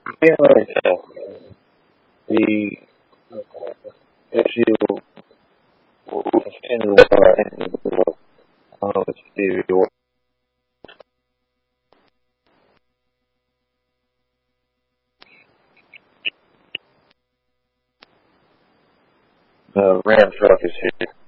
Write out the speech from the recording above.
Anyway, so the issue will continue let's see the Ram truck is here.